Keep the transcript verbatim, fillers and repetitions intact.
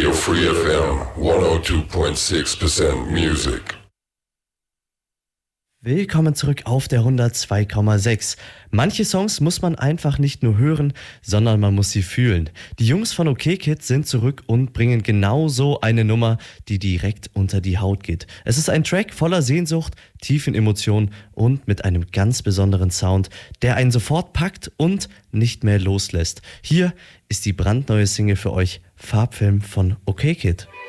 Radio Free F M, one oh two point six percent Music. Willkommen zurück auf der hundertzwei Komma sechs. Manche Songs muss man einfach nicht nur hören, sondern man muss sie fühlen. Die Jungs von OK Kid sind zurück und bringen genau so eine Nummer, die direkt unter die Haut geht. Es ist ein Track voller Sehnsucht, tiefen Emotionen und mit einem ganz besonderen Sound, der einen sofort packt und nicht mehr loslässt. Hier ist die brandneue Single für euch, Farbfilm von OK Kid.